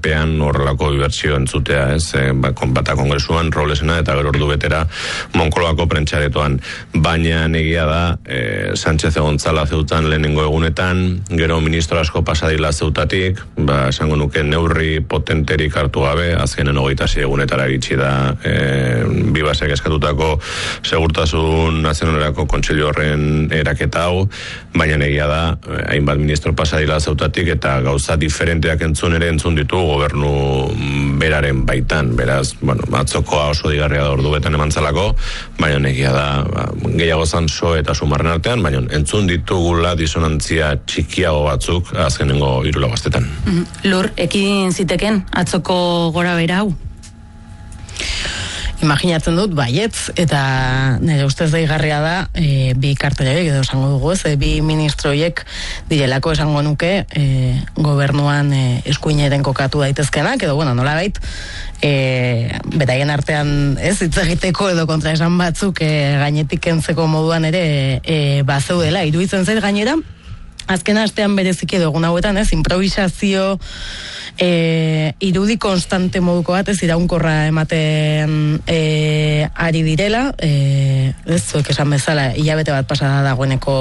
epean horrelako dibertsio entzutea, ez? Bata kongresuan, rolesena, eta gero ordu betera Monkoloako prentxaretoan. Baina egia da, Sánchez egon zala Zeutan lehenengo egunetan, gero ministro asko pasadila Zeutatik, esango nuke neurri potenterik hartu gabe, azkenen 26 egunetara iritsi da Bibasek eskatutako segurtasun nazionalerako kontseilu horren eraketa hau, baina egia da, hainbat ministro pasadila Zeutatik, eta gauza diferenteak entzun ditu gobernu beraren baitan, beraz, atzokoa oso digarria da ordu betan emantzalako, baina egia da, gehiago zan so eta sumarren artean, baina entzun ditugula disonantzia txikiago batzuk azkenengo 3 gaztetan. Lur, ekin ziteken atzoko gora bera hau? Imaginatzen dut, baietz, eta nire ustez deigarria da, bi kartelek edo esango dugu ez, bi ministroiek direlako esango nuke gobernuan eskuineren kokatu daitezkenak, edo nolabait, beraien artean ez hitz egiteko edo kontraesan batzuk gainetik kentzeko moduan ere bazeudela, iruditzen zait gainera, azken astean bereziki edo egun hauetan, ez, improvisazio irudi konstante moduko bat, ez, iraunkorra ematen ari direla, ez, zuek esan bezala, hilabete bat pasada dagoeneko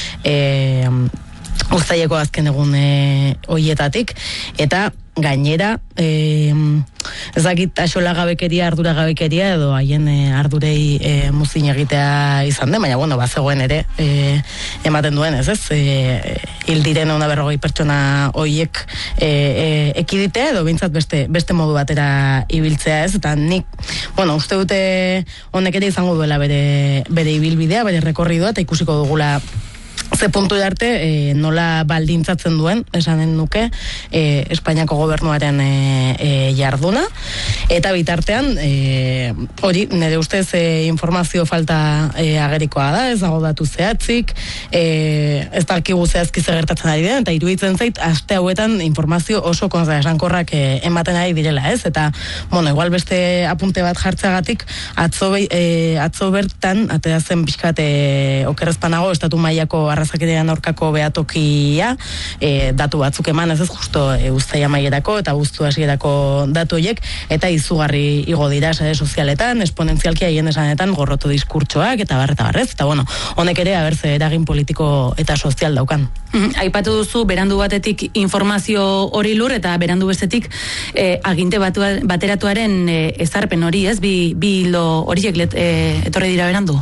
uztaileko azken egun hoietatik, eta gainera ezakit axola gabekeria, ardura gabekeria edo haien ardurei muzin egitea izan den, baina bazegoen ere ematen duen, ez, hil diren 140 pertsona hoiek ekiditea edo bintzat beste modu batera ibiltzea, ez, eta nik uste dute honek ere izango duela bere ibilbidea, bere rekorridua, eta ikusiko dugula ze puntu arte nola baldintzatzen duen, esanen nuke, Espainiako gobernuaren jarduna, eta bitartean hori, nire ustez informazio falta agerikoa da, ez dago datu zehatzik, ez dakigu zehazki gertatzen ari den, eta iruditzen zait, aste hauetan informazio oso kontraesankorrak ematen ari direla, ez, eta, igual beste apunte bat jartzeagatik, atzo bertan, aterazen pixkat okerrezpanago, estatu mailako arrazaketean aurkako behatokia, datu batzuk eman, ez justo uztaila amaierako eta abuztu hasierako datu horiek, eta izugarri igo dira sare sozialetan, esponentzialki haien esanetan gorroto diskurtsoak, eta barrez, eta honek ere abertze eragin politiko eta sozial daukan. Aipatu duzu, berandu batetik informazio hori Lur, eta berandu bestetik aginte bateratuaren ezarpen hori, ez? Bi hilo horiek etorri dira berandu?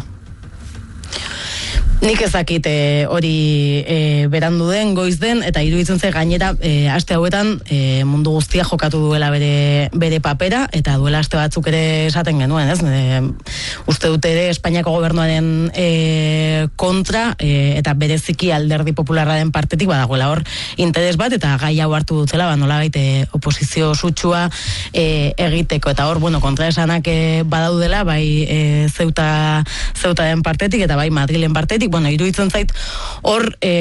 Nik ezakit hori berandu den, goiz den, eta iruditzen ze gainera aste hauetan mundu guztia jokatu duela bere papera, eta duela aste batzuk ere esaten genuen, ez? Uste dute ere Espainiako gobernuaren kontra, eta bereziki Alderdi Popularraren partetik badagoela hor interes bat, eta gai hau hartu dutela, nolabait oposizio sutsua egiteko, eta hor, kontraesanak badaudela, bai Zeutaren partetik, eta bai Madrilen partetik, iruditzen zait, hor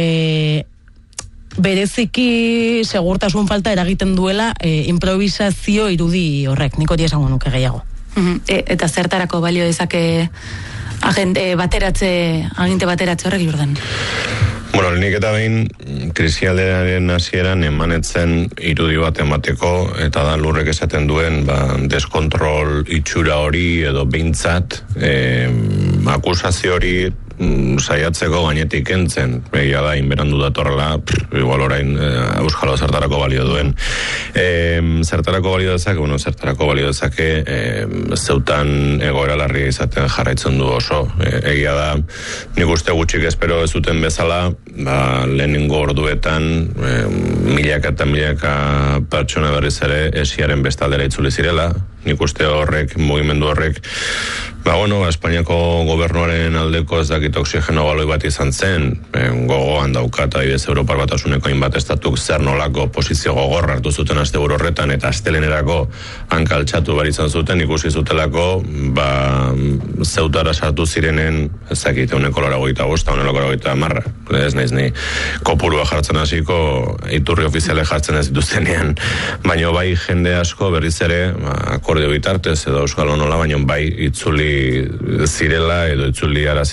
bereziki segurtasun falta eragiten duela improvisazio irudi horrek, nik hori esango nuke gehiago. Eta zertarako balio dezake aginte bateratze horrek, Jordan? Nik eta behin krisialdearen hasieran emanetzen irudi bat emateko, eta da Lurrek esaten duen deskontrol itxura hori edo behintzat akusazio hori saiatzeko gainetik kentzen, egia da, inberandu datorrela, igual orain Euskalo zertarako balio duen. Zertarako balio dezake, Zeutan egoera larria izaten jarraitzen du oso. Egia da, nik uste gutxik espero ez duten bezala, lehenengo orduetan, milaka eta milaka pertsona berriz ere esiaren bestaldera itzuli zirela, nik uste horrek, mugimendu horrek, Espainiako gobernuaren aldeko ez dakit oxigeno baloi bat izan zen, gogoan daukat, adibidez Europar Batasuneko hainbat estatuk zer nolako posizio gogorra hartu zuten asteburu horretan, eta astelenerako hankaltxatu behar izan zuten, ikusi zutelako, Zeutara sartu zirenen, ez dakit, 185, 180, ez naiz ni kopurua jartzen hasiko, iturri ofiziale jartzen ez dituztenean, baina bai jende asko berriz ere, akordio bitartez edo euskal nola, baina bai itzuli zirela edo itzuli arazi zituzten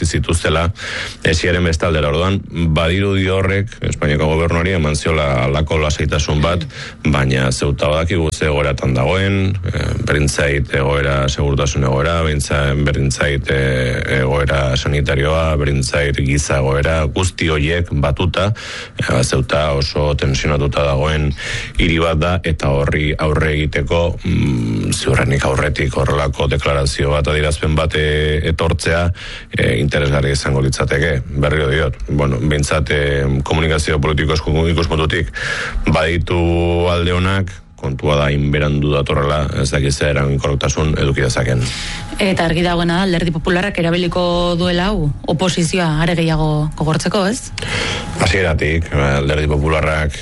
dituztela, esiaren bestaldera. Orduan, badirudi horrek, Espainiako gobernuari eman ziola alako lasaitasun bat, baina zeuta badakigu ze egoeratan dagoen, berintzait egoera segurtasun egoera, berintzait egoera sanitarioa, berintzait giza egoera, guzti horiek batuta, zeuta oso tensionatuta dagoen hiri bat da, eta horri aurre egiteko ziurrenik aurretik horrelako deklarazio bat adierazpen bat etortzea interesgarri izango litzateke, berriro diot. Bueno, bintzat komunikazio politiko ikuspuntutik baditu alde honak, kontua da inberandu datorrela, ez dakiz eraginkortasun eduki dezaken. Eta argi dagoena da, Alderdi Popularrak erabiliko duela hau, oposizioa are gehiago gogortzeko, ez? Hasieratik, Alderdi Popularrak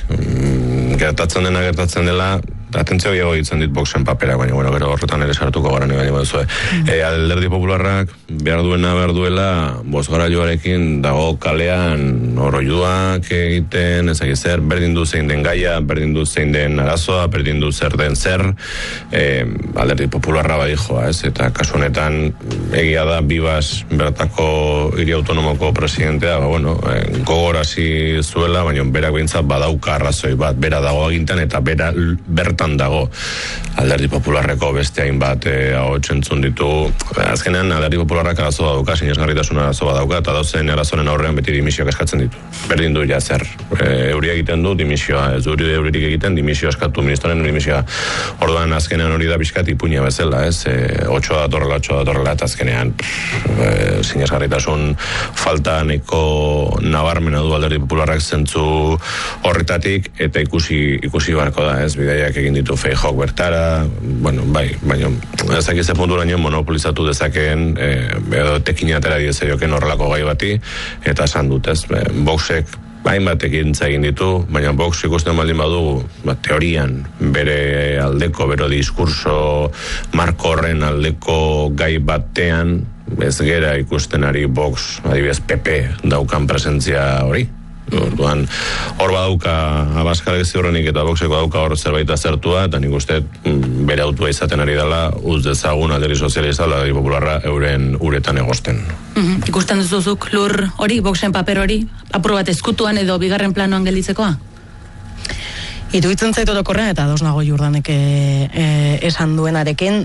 gertatzen dela, atentzio gehiago ditzen dit Voxen papera, baina gero horretan ere sartuko gara nire baduzue. Alderdi Popularrak behar duela bozgarailuarekin dago kalean oroiduak egiten, ezak zer, berdin du zein den gaia, berdin du zein den arazoa, berdin du zer den zer, Alderdi Popularra badijoa, ez? Eta kasu honetan egia da Bibas bertako hiri autonomoko presidentea, gogorazi zuela, baina berak behintzat badauka arrazoi bat, bera dago agintan eta bera bertan dago. Alderdi Popularreko beste hainbat ahots entzun ditu. Azkenean Alderdi Popularrak arazoa dauka, sinesgarritasun arazoa dauka, eta dauzen arazoren aurrean beti dimisioak eskatzen ditu. Berdin du zer. Euria egiten du dimisioa, ez du euririk egiten dimisioa eskatu ministroaren dimisioa. Orduan azkenean hori da bizkat ipuina bezala, ez? Otsoa datorrela, eta azkenean sinesgarritasun falta neko nabarmena du Alderdi Popularrak zentzu horretatik, eta ikusi barko da, ez? Bidaiak egin ditu Feijóok bertara, baina ezak ze punturaino monopolizatu dezakeen edo tekin atera diezaioken horrelako gai bati, eta esan dut, ez? Voxek hainbat ekintza egin ditu, baina Vox ikusten baldin badu, teorian bere aldeko, bero diskurso marko horren aldeko gai batean, ez gera ikusten ari Vox, adibidez PP daukan presentzia hori. Orduan, hor badauka Abaskalek ziurrenik eta Voxeko dauka hor zerbait azertua, eta nik uste bere autua izaten ari dela, uz dezagun Alderdi Sozialista, Alderdi Popularra euren uretan egosten. Ikusten duzuzuk lur hori, Voxen paper hori, apur bat ezkutuan edo bigarren planoan gelditzekoa? Iruditzen zait orokorrean, eta ados nago Jordanek esan duenarekin,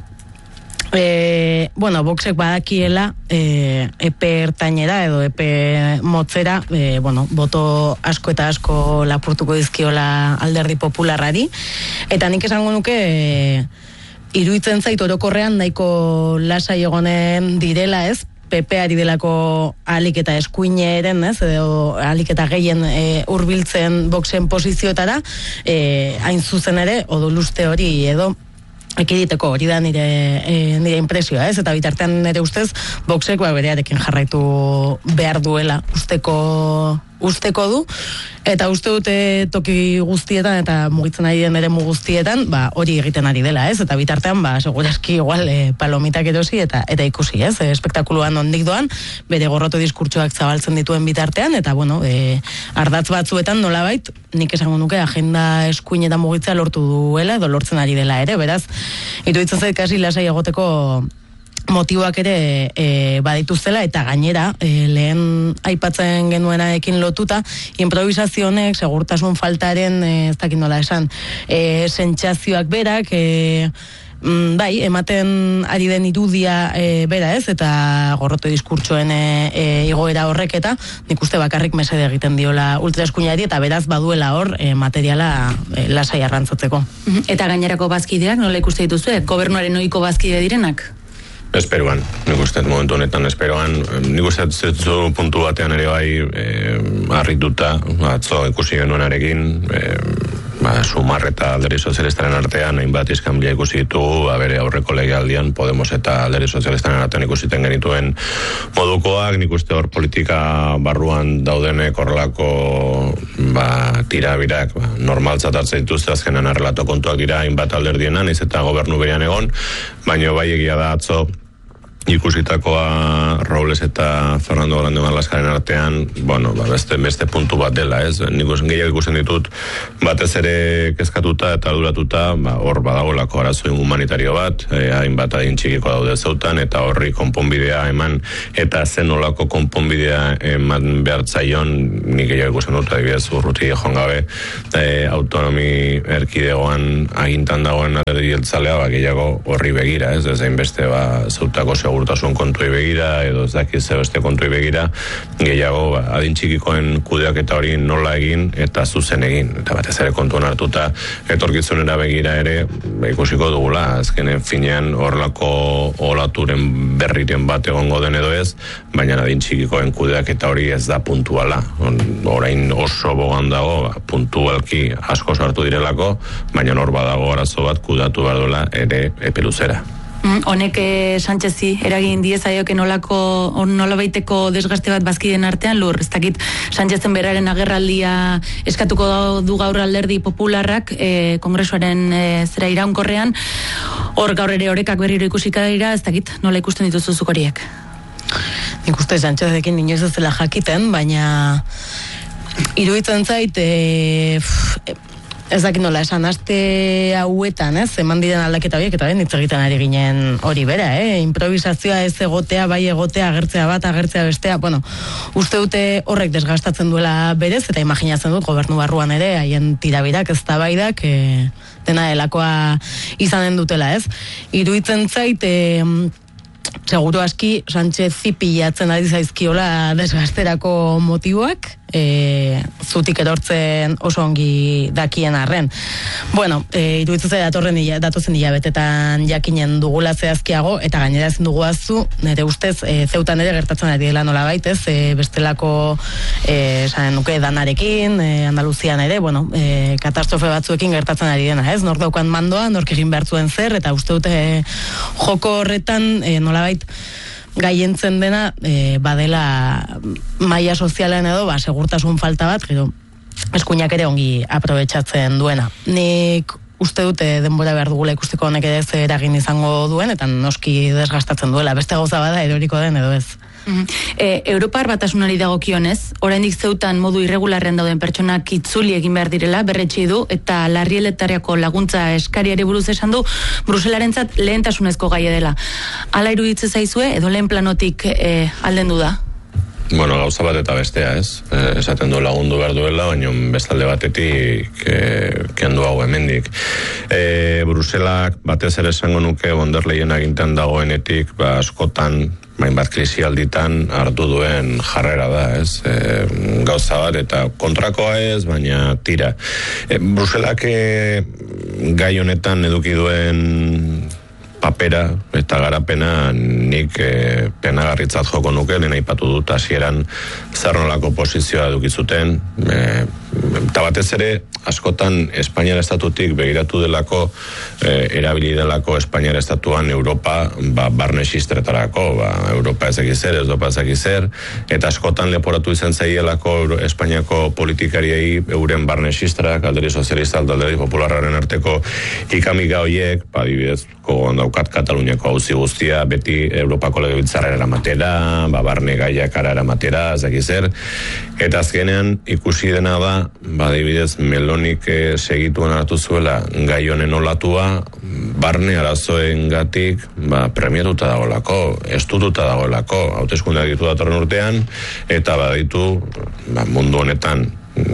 Voxek badakiela epe ertainera edo epe motzera boto asko eta asko lapurtuko dizkiola Alderdi Popularrari, eta nik esango nuke iruditzen zait orokorrean nahiko lasai egonen direla, ez? PP-ari delako ahalik eta eskuineren, ez, edo ahalik eta gehien hurbiltzen Voxen posizioetara, hain zuzen ere, odoluste hori edo ekiditeko, hori da nire impresioa, ez? Eta bitartean nire ustez, Voxek berearekin jarraitu behar duela usteko du, eta uste dute toki guztietan eta mugitzen ari den ere guztietan, hori egiten ari dela, ez? Eta bitartean, segurazki igual palomitak erosi eta ikusi, ez? Espektakuluan ondik doan, bere gorroto diskurtsoak zabaltzen dituen bitartean, eta ardatz batzuetan nolabait, nik esango nuke agenda eskuinetan mugitzea lortu duela, edo lortzen ari dela ere, beraz, iruditzen zait kasi lasai egoteko motiboak ere badituztela, eta gainera lehen aipatzen genuenarekin lotuta improvisazionek, segurtasun faltaren ez dakit nola esan, sentsazioak berak ematen ari den irudia bera, ez? Eta gorroto diskurtsoen igoera horrek, eta nik uste bakarrik mesede egiten diola ultraeskuinari, eta beraz baduela hor materiala lasai arrantzatzeko. Eta gainerako bazkideak nola ikuste dituzue? Gobernuaren ohiko bazkide direnak? Esperoan, nik uste momentu honetan esperoan, nik uste zetzu puntu batean ere bai harrituta, atzo ikusi genuenarekin, Sumar eta Alderdi Sozialistaren artean hainbat iskanbila ikusi ditugu, bere aurreko legealdian Podemos eta Alderdi Sozialistaren artean ikusiten genituen modukoak, nik uste hor politika barruan daudenek horrelako tirabirak normaltzat hartzen dituzte, azkenan arrelato kontuak dira hainbat alderdienan, ez eta gobernu berean egon, baina bai egia da atzo ikusitakoa Robles eta Fernando Grande Marlaskaren artean, bueno, beste puntu bat dela, ez? Nik gehiago ikusten ditut, batez ere kezkatuta eta arduratuta, hor badagolako arazo humanitario bat, hainbat adin txikiko daude zeutan, eta horri konponbidea eman, eta zen olako konponbidea eman behartzaion, nik gehiago ikusten dut, adibidez urruti joan gabe, autonomi erkidegoan agintan dagoen alderdi jeltzalea, gehiago horri begira, ez? Ezein beste zeutako segurtasun kontuei begira, edo ez dakiz beste kontuei begira, gehiago adin txikikoen kudeaketa hori nola egin eta zuzen egin. Eta batez ere kontuan hartuta etorkizunera begira ere ikusiko dugula, azkenen finean horlako olaturen berriren bat egongo den edo ez, baina adin txikikoen kudeaketa hori ez da puntuala. Orain oso bogan dago, puntualki asko sartu direlako, baina hor badago arazo bat kudatu behar duela ere epeluzera. Honek Sánchezi eragin diezaioke nola baiteko desgaste bat bazkiden artean, Lur, ez dakit Sánchezen beraren agerraldia eskatuko du gaur alderdi popularrak kongresuaren zera iraunkorrean, hor gaur ere orekak berriro ikusika dira, ez dakit nola ikusten dituzuzuk horiek? Nik uste Sánchezekin inoiz ez dela jakiten, baina iruditzen zait ez dakit nola esan, aste hauetan, eman diren aldaketa horiek, eta hitz egiten ari ginen hori bera, improvisazioa ez egotea, bai egotea, agertzea bat, agertzea bestea, bueno, uste dute horrek desgastatzen duela berez, eta imaginatzen dut gobernu barruan ere, haien tirabirak, ez tabaidak, dena delakoa izanen dutela, ez? Iruditzen zait, seguru aski, Sánchezi pilatzen ari zaizkiola desgasterako motiboak, zutik erortzen oso ongi dakien arren. Bueno, iruditzen zait datozen hilabetetan jakinen dugula zehazkiago, eta gainera ezin dugu azu, nire ustez, zeutan ere gertatzen ari dela nola baitez, bestelako, esan nuke, danarekin, Andaluzian ere, bueno, katastrofe batzuekin gertatzen ari dena, ez? Nor daukan mandoa, nork egin behar zuen zer, eta uste dute joko horretan, nolabait, gaientzen dena, badela maila sozialean edo, segurtasun falta bat, gero, eskuinak ere ongi aprobetxatzen duena. Nik uste dute denbora behar dugula ikusteko honek ere zer eragin izango duen, eta noski desgastatzen duela. Beste gauza bada eroriko den edo ez. Europar batasunari dagokionez, oraindik zeutan modu irregularrean dauden pertsonak itzuli egin behar direla, berretsi du, eta larrieletariako laguntza eskariari buruz esan du, Bruselarentzat lehentasunezko gaia dela. Hala iruditze zaizue, edo lehen planotik aldendu da? Bueno, gauza bat eta bestea, ez? Esaten du lagundu behar duela, baina bestalde batetik kendu hau hemendik. Bruselak batez ere esango nuke von der Leyen agintean dagoenetik, askotan hainbat krisialditan hartu duen jarrera da, ez? Gauza bat eta kontrakoa ez, baina tira. Bruselak gai honetan eduki duen papera eta garapena nik penagarritzat joko nuke, lehen aipatu dut hasieran zer nolako posizioa eduki zuten, eta batez ere askotan Espainiar estatutik begiratu delako, erabili delako Espainiar estatuan Europa barne xistretarako, Europa ez egizer, Europa ez egizer, eta askotan leporatu izan zaielako Espainiako politikariei euren barne xistrak, alderdi sozialista, alderdi popularraren arteko ikamika horiek, adibidez, gogoan daukat Kataluniako auzi guztia, beti Europako legebiltzarrera eramatera, barne gaiak ara eramatera, ez egizer, eta azkenean ikusi dena da, adibidez, Melonik segituen hartu zuela gai honen olatua, barne arazoen gatik premiatuta dagoelako, estututa dagoelako, hauteskundeak ditu datorren urtean, eta baditu mundu honetan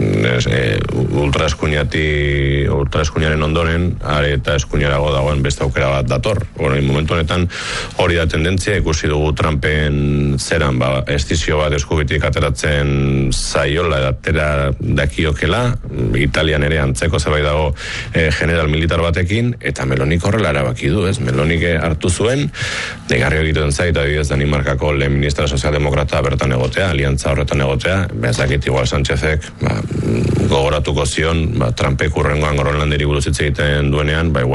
ultraeskuinaren ondoren, are eta eskuinarago dagoen beste aukera bat dator. Momentu honetan hori da tendentzia, ikusi dugu Trumpen zeran, estizio bat eskubitik ateratzen zaiola, atera dakiokela, Italian ere antzeko zerbait dago general militar batekin, eta Melonik horrela erabaki du, ez? Melonik hartu zuen, negarri egiten zait, adibidez Danimarkako lehen ministra sozialdemokrata bertan egotea, aliantza horretan egotea, bezakit igual Sánchezek, gogoratuko zion, Trumpek urrengoan Groenlanderi buruz hitz egiten duenean, igual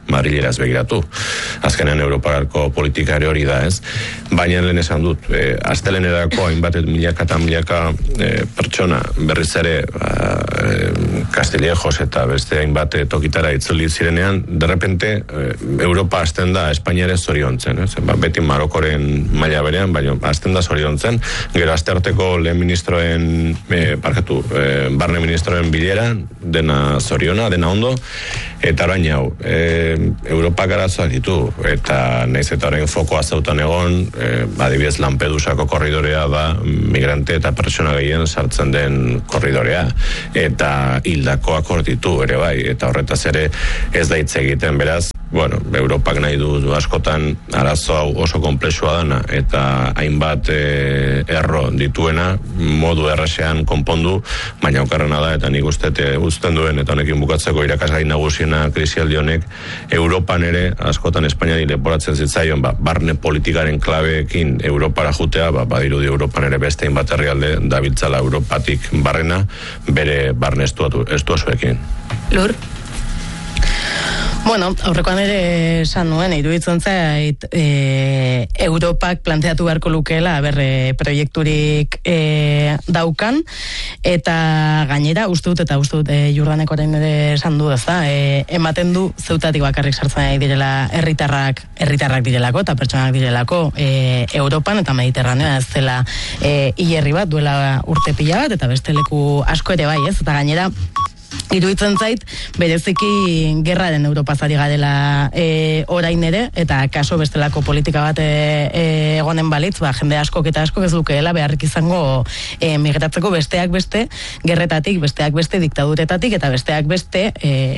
Madrileraz begiratu. Azkenean Europarako politikari hori da, ez? Baina lehen esan dut, astelenerako hainbat milaka eta milaka pertsona berriz ere Castillejos eta beste hainbat tokitara itzuli zirenean, derrepente Europa hasten da Espainiare zoriontzen, ez? Beti Marokoren maila berean, baina hasten da zoriontzen, gero astearteko lehen ministroen barne ministroen bilera, dena zoriona, dena ondo, eta orain hau, Europak arazoak ditu, eta naiz eta orain fokoa zautan egon, adibidez Lampedusako korridorea da migrante eta pertsona gehien sartzen den korridorea, eta hildakoak hor ditu ere bai, eta horretaz ere ez da hitz egiten, beraz, bueno, Europak nahi du askotan arazo hau oso konplexua dana eta hainbat erro dituena modu erresean konpondu, baina okarrena da eta nik uzten duen eta honekin bukatzeko irakasgai nagusiena krisialdi honek Europan ere askotan Espainiari leporatzen zitzaion barne politikaren klabeekin Europara jutea, badirudi Europan ere beste hainbat herrialde dabiltzala Europatik barrena bere barne estuasuekin. Lur? Bueno, aurrekoan ere esan nuen, iruditzen zait Europak planteatu beharko lukeela proiekturik daukan, eta gainera uste dut Jordanekoaren ere esan du, ezta, ematen du Zeutatik bakarrik sartzen nahi direla herritarrak direlako eta pertsonak direlako Europan eta Mediterranea ez dela hilerri bat duela urte pila bat eta beste leku asko ere bai, ez, eta gainera iruditzen zait, bereziki gerraren Europazari garela orain ere, eta kaso bestelako politika bat egonen balitz, jende askok eta askok ez dukeela beharrik izango migratzeko besteak beste gerretatik, besteak beste diktaduretatik, eta besteak beste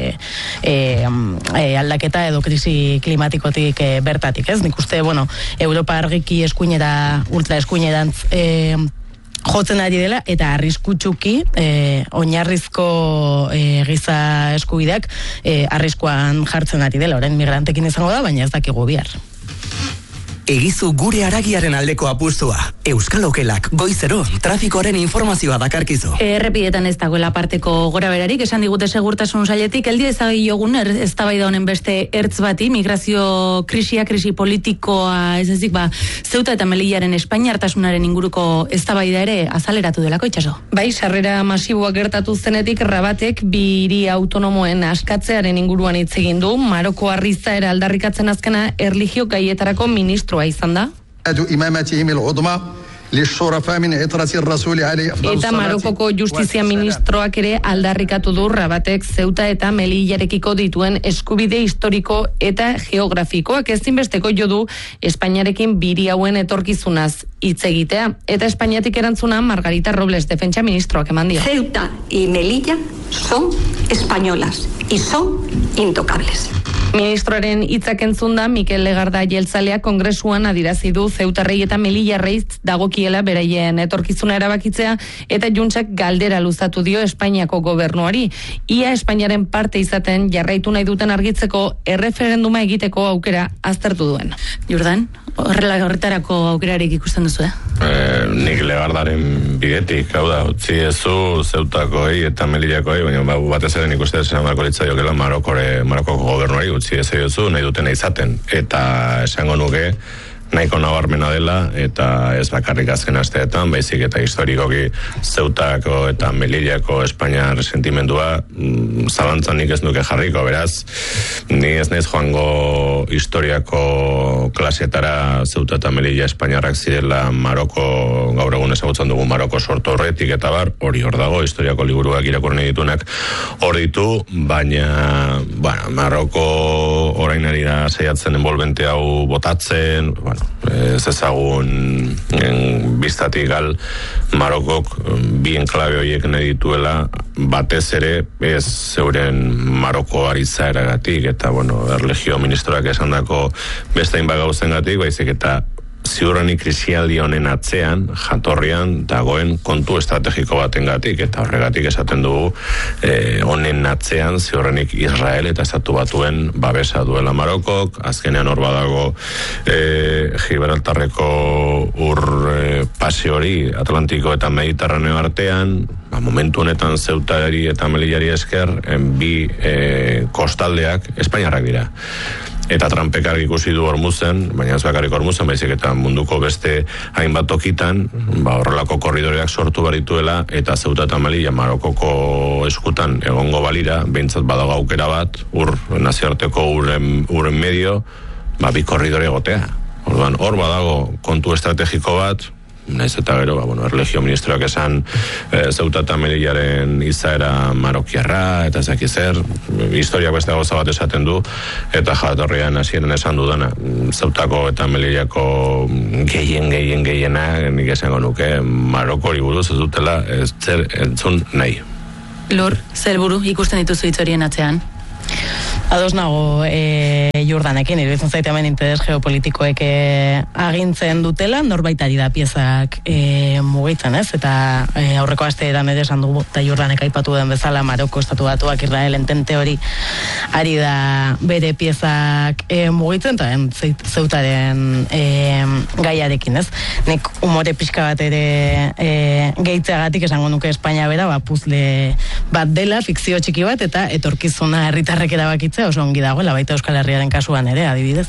aldaketa edo krisi klimatikotik bertatik, ez? Nik uste, Europa argiki eskuinera, ultra eskuinerantz jotzen ari dela, eta arriskutsuki oinarrizko giza eskubideak arriskuan jartzen ari dela, orain migrantekin izango da, baina ez dakigu bihar. Egizu gure haragiaren aldeko apustua. Euskal Okelak goizero trafikoaren informazioa dakarkizu. Errepidetan ez dagoela parteko gora berarik, esan digute segurtasun sailetik, eldi ezagilogun eztabaida honen beste ertz bati, migrazio krisi politikoa, ez ezik, Zeuta eta Melillaren espainiartasunaren inguruko eztabaida ere azaleratu delako, itxaso. Bai, sarrera masiboak gertatu zenetik Rabatek bi hiri autonomoen askatzearen inguruan hitz egin du. Maroko arrizaera aldarrikatzen azkena erlijio gaietarako ministroa izan da. Eta Marokoko justizia ministroak ere aldarrikatu du Rabatek Zeuta eta Melillarekiko dituen eskubide historiko eta geografikoak ezinbesteko jo du Espainiarekin biri hauen etorkizunaz hitz egitea. Eta Espainiatik erantzuna Margarita Robles, defentsa ministroak eman dio. Ceuta y Melilla son españolas y son intocables. Ministroaren hitzak entzunda Mikel Legarda jeltzaleak kongresuan adirazi du Zeutarrei eta Melillarrei dagokiela beraien etorkizuna erabakitzea, eta Juntsak galdera luzatu dio Espainiako gobernuari. Ia Espainiaren parte izaten jarraitu nahi duten argitzeko erreferenduma egiteko aukera aztertu duen. Jordan, horretarako aukerarik ikusten duzu, Nik Legardaren bidetik, hau da, utzi ezu Zeutakoi eta Melillakoi, baina batez ere nik uste esan marko litzaiokela Marokoko gobernuari utzi ezu nahi dutena izaten, eta esango nuke nahiko nabarmena dela, eta ez bakarrik azken asteetan, baizik eta historikoki Zeutako eta Melillako Espainiar sentimendua zalantzan nik ez nuke jarriko, beraz, ni ez naiz joango historiako klasetara Zeuta eta Melilla Espainiarrak zirela Maroko, gaur egun ezagutzen dugu Maroko sortu horretik eta hori hor dago, historiako liburuak irakurri ditunak hor ditu, baina, Maroko orain ari da saiatzen envolvente hau botatzen, ez ezagun biztatik gal Marokok bi enklabe horiek nahi dituela, batez ere ez zeuren Maroko arizaeragatik eta erlegio ministroak esandako beste hainbat gauzengatik, baizik eta ziurrenik krisialdi honen atzean, jatorrian, dagoen kontu estrategiko batengatik, eta horregatik esaten dugu honen atzean ziurrenik Israel eta Estatu Batuen babesa duela Marokok, azkenean hor badago Gibraltarreko pase hori Atlantiko eta Mediterraneo artean, momentu honetan Zeutari eta Melillari esker, bi kostaldeak Espainiarrak dira. Eta Trumpek argi ikusi du Hormuzen, baina ez bakarrik Hormuzen, baizik eta munduko beste hainbat tokitan, horrelako korridoreak sortu barituela, eta Ceuta eta Melilla Marokoko eskutan egongo balira, behintzat badago aukera bat, nazioarteko uren medio, bi korridore egotea. Orduan, hor badago kontu estrategiko bat, naiz eta gero, erlegio ministroak esan Ceuta eta Melillaren izaera marokiarra, eta ezaki zer, historiak beste gauza bat esaten du, eta jatorrian hasieran esan dudana, Ceutako eta Melillako gehiena, nik esango nuke, Marokori buruz ez dutela, ez zer entzun nahi. Lur, zer buru ikusten dituzu hitz horien atzean? Ados nago Jordanekin, iruditzen zaite hemen interes geopolitikoek agintzen dutela, norbaitari da piezak mugitzen, ez? Eta aurreko asteetan ere esan dugu, eta Jordanek aipatu den bezala, Maroko, Estatu Batuak, Israel entente hori ari da bere piezak mugitzen, eta Zeutaren gaiarekin, ez? Nik umore pixka bat ere gehitzeagatik esango nuke Espainia bera, puzle bat dela, fikzio txiki bat, eta etorkizuna herritarrek erabakitzea oso ongi dagoela, baita Euskal Herriaren kasuan ere, adibidez.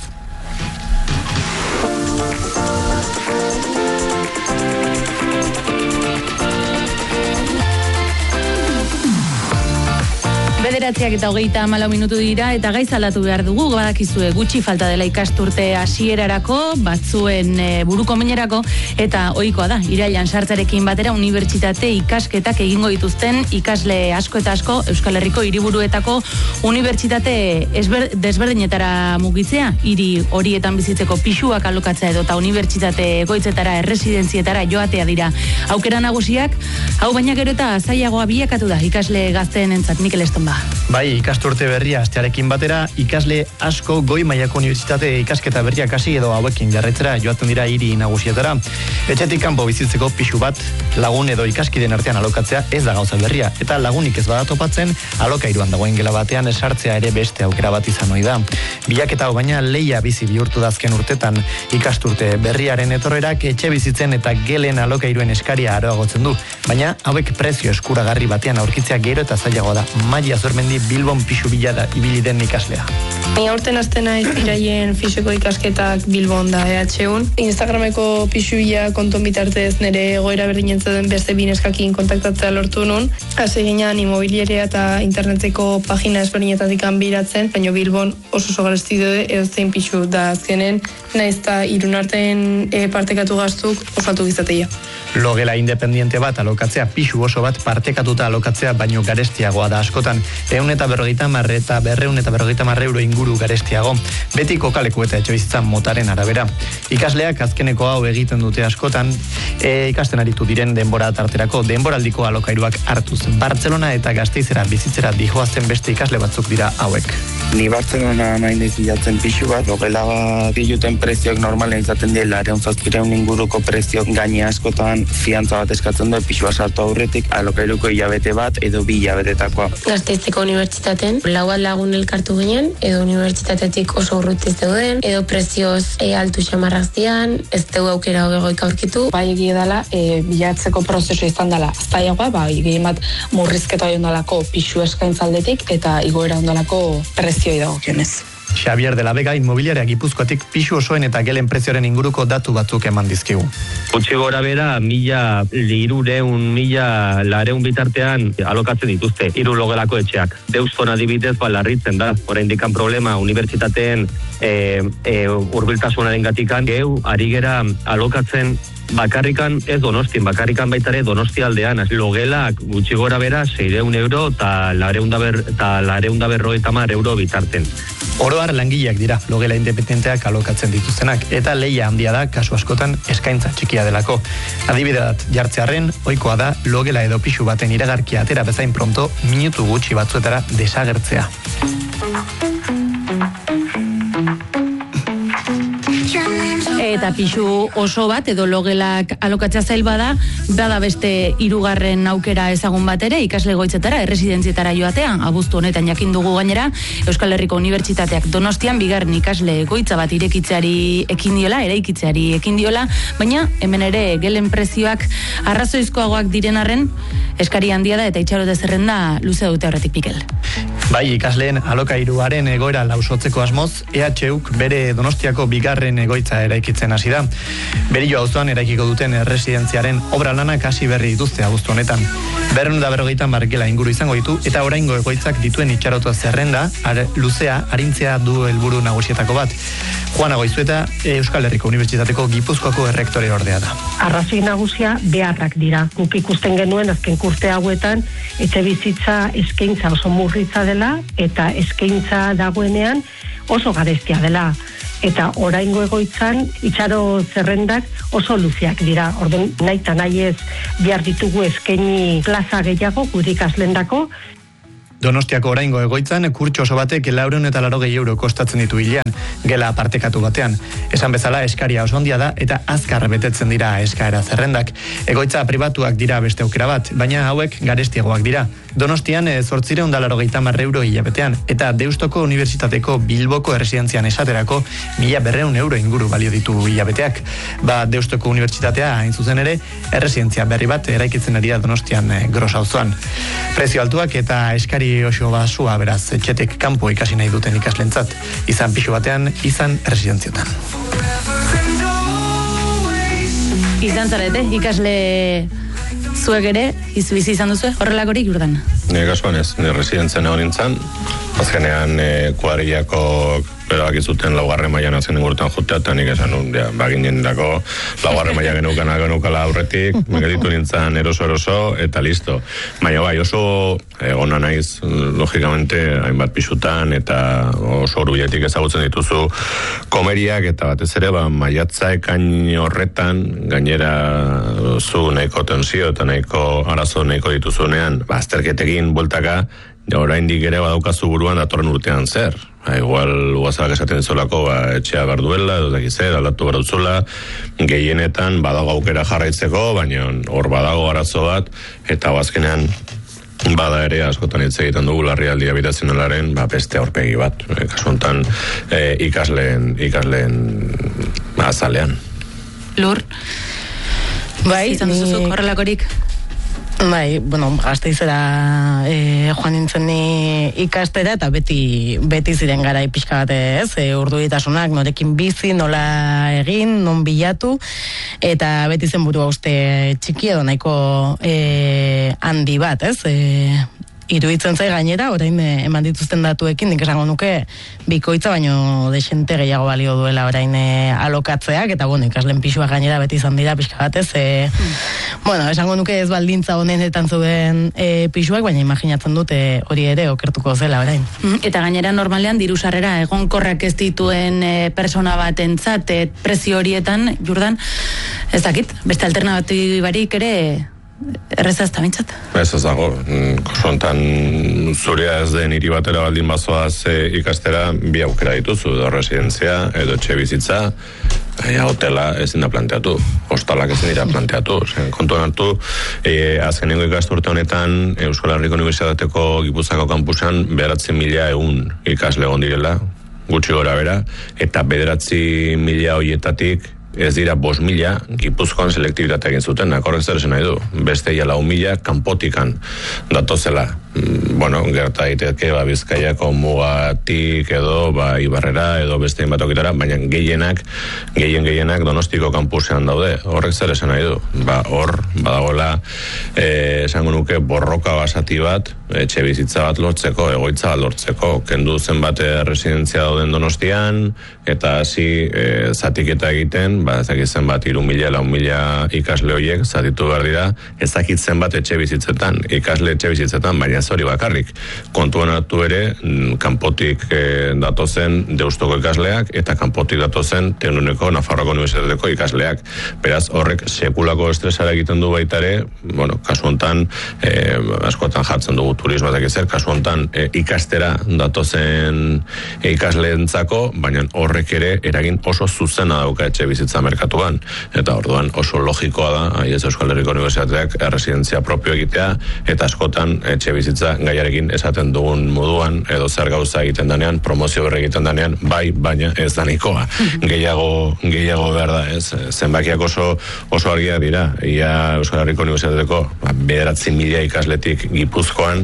Bederatziak eta 34 minutu dira, eta gaiz aldatu behar dugu, badakizue gutxi falta dela ikasturte hasierarako, batzuen buruko minerako, eta ohikoa da, irailan sartzarekin batera unibertsitate ikasketak egingo dituzten ikasle asko eta asko Euskal Herriko hiriburuetako unibertsitate desberdinetara mugitzea, hiri horietan bizitzeko pisuak alokatzea edo eta unibertsitate egoitzetara, erresidentzietara joatea dira aukera nagusiak, hau baina gero eta zailagoa bilakatu da ikasle gazteen entzat. Mikel Estonba. Bai, ikasturte berria hastearekin batera, ikasle asko goi mailako unibertsitate ikasketa berriak hasi edo hauekin jarraitzera joaten dira hiri nagusietara. Etxetik kanpo bizitzeko pisu bat lagun edo ikaskideen artean alokatzea ez da gauza berria, eta lagunik ez bada topatzen, alokairuan dagoen gela batean esartzea ere beste aukera bat izan ohi da. Bilaketa hau baina leia bizi bihurtu dazken urtetan, ikasturte berriaren etorrerak etxe bizitzen eta gelen alokairuen eskaria aroagotzen du, baina hauek prezio eskuragarri batean aurkitzea gero eta zailagoa da. Maia Zormendi Bilbon pisu bila ibili den ikaslea. Aurten hasten naiz iraien fisiko ikasketak Bilbon da EH1. Instagrameko pisu bila konton bitartez nire egoera berdinentzen den beste bineskakin kontaktatzea lortu nun. Hasi ginean imobiliaria eta interneteko pagina ezberdinetatik biratzen, baina Bilbon oso garesti dode edozein pisu da azkenen, naiz eta irunarten partekatu gaztuk osatu gizateia. Logela independiente bat alokatzea, pisu oso bat partekatuta alokatzea baino garestiagoa da askotan, 150 eta 250 euro inguru garestiago, beti kokaleku eta etxebizitza motaren arabera. Ikasleak azkeneko hau egiten dute askotan, ikasten aritu diren denbora tarterako denboraldiko alokairuak hartuz. Bartzelona eta Gasteizera bizitzera dijoazen beste ikasle batzuk dira hauek. Ni Bartzelona nahi bilatzen pisu bat, logela bat diluten prezioak normalen izaten dira, 200 inguruko prezioak gaine askotan fiantza bat eskatzen du pisua sartu aurretik, alokairuko hilabete bat edo 2 hilabetetakoa. Gasteizeko unibertsitaten, lau bat lagun elkartu ginen, edo unibertsitatetik oso urrutiz zeuden, edo prezioz altu xamarrak zian, ez dugu aukera hogegoik aurkitu. Bai egia dela, bilatzeko prozesu izan dela zailagoa, gehien bat murrizketa ondalako pisu eskaintzaldetik eta igoera ondalako prezioi dagokionez. Xavier de la Vega inmobiliaria Gipuzkoatik pisu osoen eta gelen prezioaren inguruko datu batzuk eman dizkigu. Gutxi gora bera, 1.300 bitartean alokatzen dituzte, 3 logelako etxeak. Deuston adibidez, larritzen da, oraindikan problema, unibertsitateen hurbiltasunaren gatikan, ari gera alokatzen bakarrikan, ez Donostin, bakarrikan baitare Donosti aldean, logelak gutxi gora bera 600 euro eta 450 euro bitarten. Oroar langileak dira, logela independenteak alokatzen dituztenak, eta leia handia da, kasu askotan eskaintza txikia delako. Adibide bat jartzearren, ohikoa da, logela edo pisu baten iragarkia atera bezain pronto, minutu gutxi batzuetara desagertzea. eta pixu oso bat edo logelak alokatzea zail bada beste 3. aukera ezagun bat ere ikasle egoitzetara, erresidentzietara joatea. Abuztu honetan jakin dugu gainera Euskal Herriko Unibertsitateak Donostian 2. ikasle egoitza bat eraikitzeari ekin diola, baina hemen ere gelen prezioak arrazoizkoagoak diren arren eskari handia da eta itxarote zerrenda luze dute horretik Mikel. Bai, ikasleen alokairuaren egoera lausotzeko asmoz, EHUk bere Donostiako 2. egoitza eraikitzen hasi da. Berillo auzoan eraikiko duten erresidentziaren obra lanak hasi berri dituzte abuztu honetan. 250 gela inguru izango ditu eta oraingo egoitzak dituen itxarotua zerrenda luzea arintzea du helburu nagusietako bat. Juana Goizueta Euskal Herriko Unibertsitateko Gipuzkoako errektore ordea da. Arrazoi nagusia beharrak dira. Guk ikusten genuen azken kurte hauetan etxebizitza eskaintza oso murritza dela eta eskaintza dagoenean oso garestia dela. Eta oraingo egoitzan itxaro zerrendak oso luzeak dira. Orduan nahi ez behar ditugu eskaini plaza gehiago gure ikaslendako. Donostiako oraingo egoitzan kurtso oso batek 480 euro kostatzen ditu hilean, gela partekatu batean. Esan bezala eskaria oso handia da eta azkar betetzen dira eskaera zerrendak. Egoitza pribatuak dira beste aukera bat, baina hauek garestiagoak dira. Donostian 880 euro hilabetean eta Deustoko Unibertsitateko Bilboko erresidentzian esaterako 1.200 euro inguru balio ditu hilabeteak. Deustoko Unibertsitatea hain zuzen ere erresidentzia berri bat eraikitzen ari da Donostian Gros auzoan. Prezio altuak eta eskari oso basua beraz etxetik kanpo ikasi nahi duten ikaslentzat, izan pixu batean, izan erresidentzietan. Izan zarete, ikasle zuek ere, bizi izan duzu, horrelakorik Jordan? Nire kasuan ez, nire residentzen egon nintzen, azkenean kuadrillako beroak izuten 2. mailan azken ingurutan jutea, eta nik esan nun, baginen dako 2. maila genukala aurretik, megeditu nintzen eroso, eta listo. Baina bai, oso ona naiz, logikamente, hainbat pisutan, eta oso hurbiletik ezagutzen dituzu komeriak, eta batez ere, maiatza ekain horretan, gainera zu nahiko tensio, eta nahiko arazo nahiko dituzunean, azterketekin bueltaka, oraindik ere badaukazu buruan datorren urtean zer. Igual uazalak esaten zolako etxea behar duela, edo zer, aldatu behar dutzula, gehienetan badago aukera jarraitzeko, baina hor badago arazo bat, eta bazkenean bada ere askotan hitz egiten dugu larrialdi habitazionalaren beste aurpegi bat, kasu honetan ikasleen azalean. Lur? Bai, izan duzuzuk horrelakorik? Bai, Gasteizera joan nintzen ni ikastera eta beti ziren garai pixka bat ez, urduritasunak norekin bizi, nola egin, non bilatu, eta beti zen burua uste txiki edo nahiko handi bat, ez, iruditzen zai gainera, orain eman dituzten datuekin, nik esango nuke bikoitza, baino desente gehiago balio duela orain alokatzeak, eta ikaslen pixua gainera beti izan dira pixka batez, esango nuke ez baldintza honenetan zuen pixuak, baina imaginatzen dute hori ere okertuko zela orain. Eta gainera normalean dirusarrera egonkorrak ez dituen persona batentzat prezio horietan, Jordan, ez dakit, beste alternatibarik ere erreza ez da bintzat? Ez dago, kontan zurea ez den hiri batera baldin bazoaz ikastera bi aukera dituzu, edo residentzia, edo etxe bizitza, hotela ezin da planteatu, hostalak ezin dira planteatu, kontuan hartu, azkenengo ikasturte honetan Euskal Herriko Unibertsitateko Gipuzkoako kampusean 9.100 ikasle egon direla, gutxi gora bera, eta 9.000 horietatik ez dira 5.000 Gipuzkoan selektibitatea egin zuten, horrek zer esan nahi du. Beste 4.000 kanpotikan datozela. Gerta daiteke Bizkaiako mugatik edo Ibarrera edo beste inbatokitara, baina gehienak Donostiko kampusean daude. Horrek zer esan nahi du. Hor, badagoela esango nuke borroka basati bat, etxe bizitza bat lortzeko, egoitza bat lortzeko, kendu zenbat residentzia dauden Donostian, eta hasi zatiketa egiten, ezakitzen bat 3.000, 4.000 ikasle horiek zatitu behar dira, ezakitzen bat etxe bizitzetan, ikasle etxe bizitzetan, baina ez hori bakarrik. Kontuan hartu ere, kanpotik datozen Deustoko ikasleak eta kanpotik datozen Teununeko Nafarroako Unibertsitateko ikasleak. Beraz, horrek sekulako estresara egiten du baita ere, kasu hontan, askotan jartzen dugu turismoak ezer, kasu hontan ikastera datozen ikasleentzako, baina horrek ere eragin oso zuzena dauka etxe bizitza merkatuan. Eta orduan oso logikoa da, aiez Euskal Herriko Unibertsitateak residentzia propio egitea, eta askotan etxe bizitza gaiarekin esaten dugun moduan, edo zer gauza egiten danean, promozio berri egiten danean, bai, baina ez da nahikoa. Gehiago behar da, ez? Zenbakiak oso argiak dira. Ia Euskal Herriko Unibertsitateko 9.000 ikasletik Gipuzkoan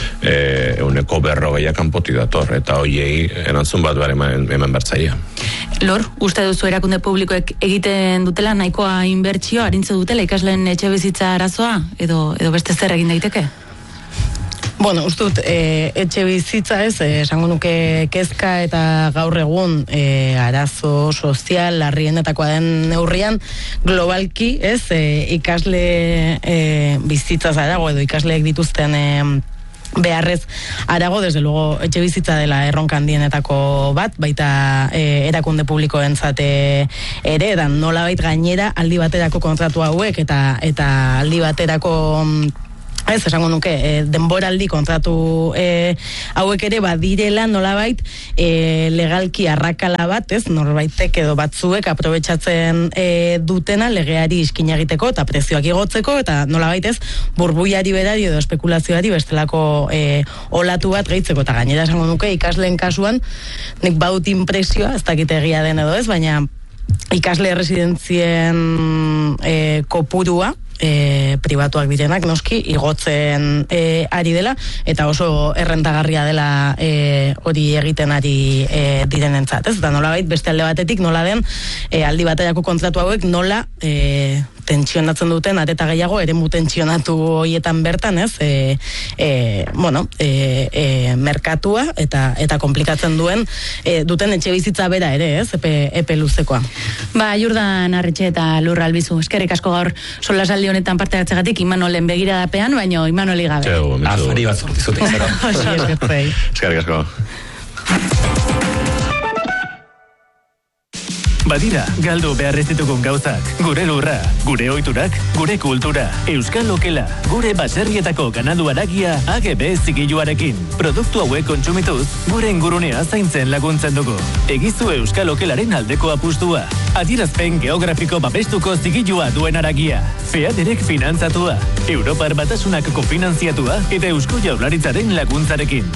140 kanpotik dator, eta hoiei erantzun bat behar eman bertzaia. Lor, uste duzu erakunde publikoek egiten dutela nahikoa inbertsio, arintze dutela ikasleen etxe bizitza arazoa, edo beste zer egin daiteke? Bueno, ustut, etxe bizitza ez, esango nuke kezka eta gaur egun arazo sozial larrienetakoa den neurrian, globalki, ez, ikasle bizitzaz arago edo ikasleek dituzten beharrez arago, desde luego etxe bizitza dela erronka handienetako bat, baita erakunde publikoentzat ere, eta nolabait gainera aldi baterako kontratu hauek eta aldi baterako ez, esango nuke, denboraldi kontratu hauek ere badirela nolabait legalki arrakala bat, ez, norbaitek edo batzuek aprobetxatzen dutena legeari iskin egiteko eta prezioak igotzeko, eta nolabait ez, burbuiari berari edo espekulazioari bestelako olatu bat gehitzeko, eta gainera esango nuke ikasleen kasuan, nik badut impresioa, ez dakit egia den edo ez, baina ikasle residentzien kopurua, pribatuak direnak noski igotzen ari dela eta oso errentagarria dela hori egiten ari direnentzat, ez? Eta nolabait beste alde batetik nola den aldi baterako kontratu hauek nola tentsionatzen duten areta gehiago eremu tentsionatu horietan bertan, ez? Merkatua eta komplikatzen duten etxe bizitza bera ere, ez? Epe luzekoa. Ba, Jordan Arretxe eta Lurra Albizu, eskerrik asko gaur solasaldi honetan parte hartzegatik Imanolen begiradapean, baino Imanoli gabe. Afari bat sortizutik zara. Eskerrik asko. Badira, galdu behar ez ditugun gauzak. Gure lurra, gure ohiturak, gure kultura. Euskal Okela, gure baserrietako ganadu haragia AGB zigiluarekin. Produktu hauek kontsumituz, gure ingurunea zaintzen laguntzen dugu. Egizu Euskal Okelaren aldeko apustua. Adierazpen geografiko babestuko zigilua duen haragia. FEADERek finantzatua. Europar Batasunak kofinantziatua eta Eusko Jaurlaritzaren laguntzarekin.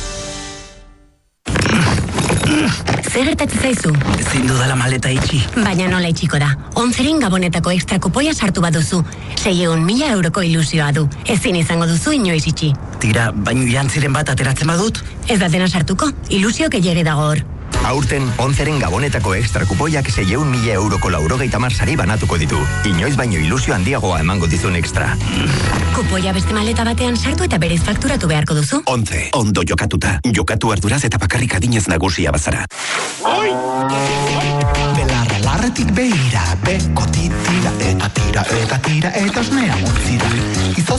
Zer gertatzen zaizu? Ezin dudala maleta itxi. Baina nola itxiko da? 11 Gabonetako extra kupoia sartu baduzu. 600.000 euroko ilusioa du. Ezin izango duzu inoiz itxi. Tira, baino jantziren bat ateratzen badut? Ez da dena sartuko, ilusio gehiegi dago hor. Aurten, 11 Gabonetako extra kupoiak 600.000 euroko 90 sari banatuko ditu. Inoiz baino ilusio handiagoa emango dizun extra. Kupoia beste maleta batean sartu eta berez fakturatu beharko duzu. 11, ondo jokatuta. Jokatu arduraz eta bakarrik adinez nagusia bazara. Belarra larretik behira, beko titira eta tira eta tira eta osnea montzira.